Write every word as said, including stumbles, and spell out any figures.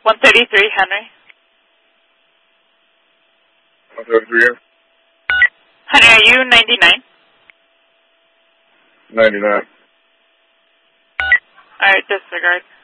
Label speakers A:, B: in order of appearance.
A: one thirty-three, Henry.
B: one thirty-three.
A: Henry, are you ninety-nine?
B: ninety-nine.
A: Alright, disregard.